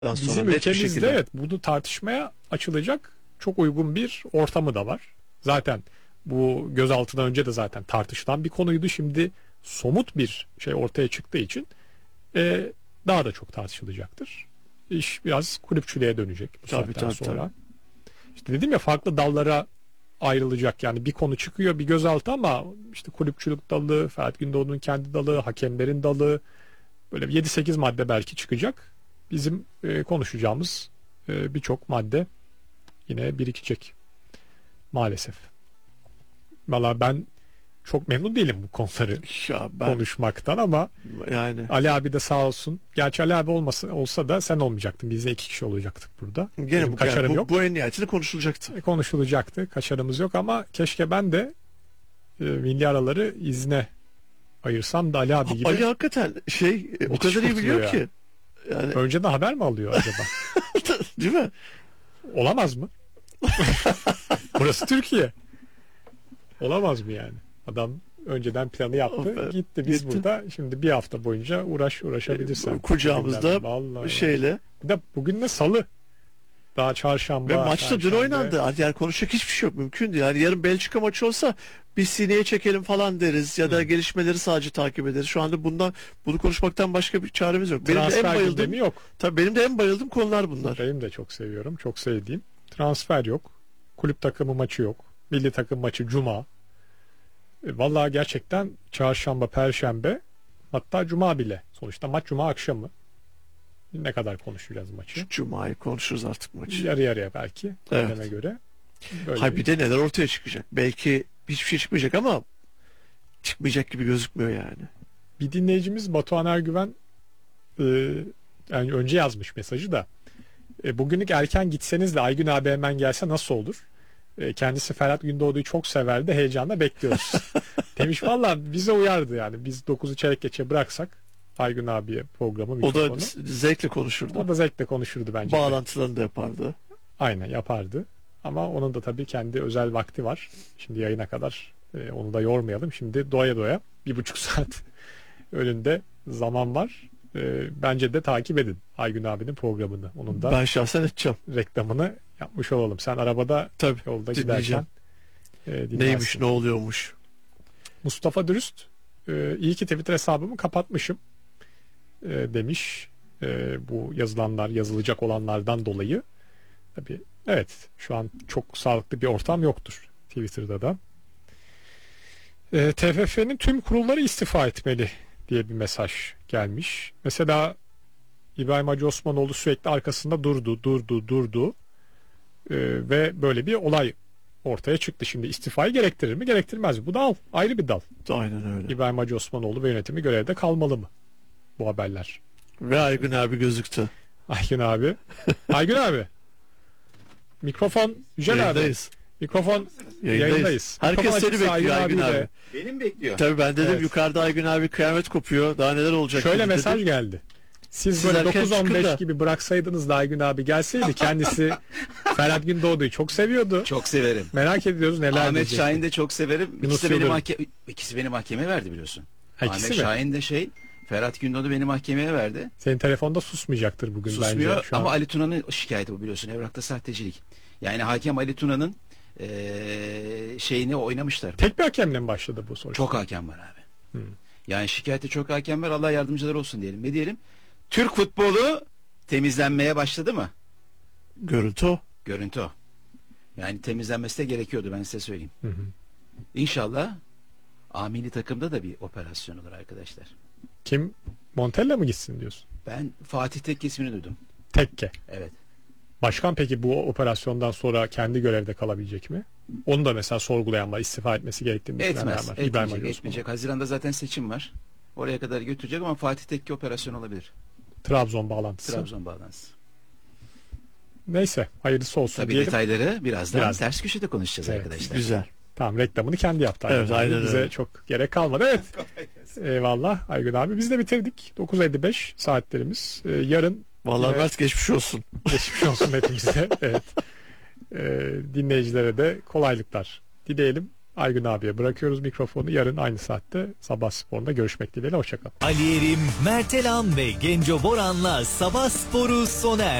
sonra Bizim net bir ülkemizde şekilde. evet bunu tartışmaya açılacak çok uygun bir ortamı da var. Zaten bu gözaltından önce de zaten tartışılan bir konuydu. Şimdi somut bir şey ortaya çıktığı için daha da çok tartışılacaktır. İş biraz kulüpçülüğe dönecek bu saatten sonra. İşte dedim ya farklı dallara ayrılacak, yani bir konu çıkıyor bir gözaltı ama işte kulüpçülük dalı, Ferhat Gündoğdu'nun kendi dalı, hakemlerin dalı, böyle 7-8 madde belki çıkacak. Bizim konuşacağımız birçok madde yine birikecek maalesef. Valla ben çok memnun değilim bu konuları konuşmaktan ama yani Ali abi de sağ olsun. Gerçi Ali abi olsa da sen olmayacaktın. Biz de 2 kişi olacaktık burada. gene Kaçarım yok. Bu en nihayetinde konuşulacaktı. Konuşulacaktı. Kaçarımız yok ama keşke ben de milli araları izne ayırsam da Ali abi gibi. Ali hakikaten o kadar iyi biliyor ki. Yani... Önceden haber mi alıyor acaba? Değil mi? Olamaz mı? Burası Türkiye. Olamaz mı yani? Adam önceden planı yaptı. Gitti. Biz burada şimdi bir hafta boyunca uğraşabilirsen. Kucağımızda şeyle. Bir de bugün de salı. Daha çarşamba. Ve maçta dün oynandı. Yani konuşacak hiçbir şey yok. Mümkün değil. Yani yarın Belçika maçı olsa bir sineye çekelim falan deriz. Ya da gelişmeleri sadece takip ederiz. Şu anda bunu konuşmaktan başka bir çaremiz yok. Benim de en bayıldığım yok. Tabii benim de en bayıldığım konular bunlar. Benim de çok seviyorum. Çok sevdiğim. Transfer yok. Kulüp takımı maçı yok. Milli takım maçı cuma. Vallahi gerçekten çarşamba, perşembe, hatta cuma bile. Sonuçta maç cuma akşamı. Ne kadar konuşacağız maçı? Cuma'yı konuşuruz artık maçı. Yarı yarıya belki. Evet. Göre. Hayır, bir de neler ortaya çıkacak. Belki hiçbir şey çıkmayacak ama çıkmayacak gibi gözükmüyor yani. Bir dinleyicimiz Batuhan Ergüven yani önce yazmış mesajı da bugünlük erken gitseniz de Aygün abi hemen gelse nasıl olur? Kendisi Ferhat Gündoğdu'yu çok severdi. Heyecanla bekliyoruz. Demiş valla bize uyardı yani. Biz 9'u çeyrek geçe bıraksak Aygün abiye programı, mikrofonu. O da zevkle konuşurdu. O da zevkle konuşurdu bence. Bağlantılarını da yapardı. Aynen yapardı. Ama onun da tabii kendi özel vakti var. Şimdi yayına kadar onu da yormayalım. Şimdi doya 1,5 saat önünde zaman var. Bence de takip edin Aygün abinin programını. Onun da ben şahsen edeceğim. Reklamını yapmış olalım. Sen arabada yolda giderken neymiş ne oluyormuş. Mustafa Dürüst iyi ki Twitter hesabımı kapatmışım demiş. Bu yazılacak olanlardan dolayı. Tabii evet, şu an çok sağlıklı bir ortam yoktur Twitter'da da. TFF'nin tüm kurulları istifa etmeli diye bir mesaj gelmiş. Mesela İbrahim Hacı Osmanoğlu sürekli arkasında durdu ve böyle bir olay ortaya çıktı. Şimdi istifayı gerektirir mi gerektirmez mi? Bu da ayrı bir dal. Aynen öyle. İbrahim Hacı Osmanoğlu ve yönetimi görevde kalmalı mı? Bu haberler. Ve Aygün abi gözüktü. Aygün abi. Aygün abi. Mikrofon Yücel abi. Mikrofon yayındayız. Herkes seni bekliyor Aygün abi. Benim bekliyor. Tabii ben dedim yukarıda Aygün abi kıyamet kopuyor. Daha neler olacak? Şöyle mesaj geldi. Siz böyle 9-15 gibi bıraksaydınız da Aygün abi gelseydi, kendisi Ferhat Gündoğdu'yu çok seviyordu. Çok severim. Merak ediyoruz neler Ahmet diyecek. Şahin de çok severim. İkisi beni mahkemeye verdi biliyorsun. Ahmet Şahin de Ferhat Gündoğdu beni mahkemeye verdi. Senin telefonda susmayacaktır bugün Susmuyor, bence. Ama Ali Tuna'nın şikayeti bu biliyorsun. Evrakta sahtecilik. Yani hakem Ali Tuna'nın şeyini oynamışlar. Tek bir hakemle mi başladı bu soru? Çok hakem var abi. Yani şikayette çok hakem var. Allah yardımcıları olsun diyelim. Ne diyelim? Türk futbolu temizlenmeye başladı mı? Görüntü o. Görüntü o. Yani temizlenmesi de gerekiyordu, ben size söyleyeyim. İnşallah amili takımda da bir operasyon olur arkadaşlar. Kim? Montella mı gitsin diyorsun? Ben Fatih Tekke ismini duydum. Tekke. Evet. Başkan peki bu operasyondan sonra kendi görevde kalabilecek mi? Onu da mesela sorgulayan var. İstifa etmesi gerektiğini düşünenler var. Etmeyecek. Haziran'da zaten seçim var. Oraya kadar götürecek ama Fatih Tekke operasyon olabilir. Trabzon bağlantısı. Neyse, hayırlısı olsun tabii diyelim. Detayları birazdan ters köşede konuşacağız arkadaşlar. Güzel. Tamam, reklamını kendi yaptı. Evet, aynen bize öyle. çok gerek kalmadı. Evet. Eyvallah Aygün abi. Biz de bitirdik. 9.55 saatlerimiz. Yarın vallahi Mert geçmiş olsun. Geçmiş olsun hepimize. Evet. Dinleyicilere de kolaylıklar dileyelim. Aygün abiye bırakıyoruz mikrofonu. Yarın aynı saatte Sabah Spor'da görüşmek dileğiyle. Hoşçakalın. Ali Yerim, Mertel An ve Genco Boran'la Sabah Sporu sona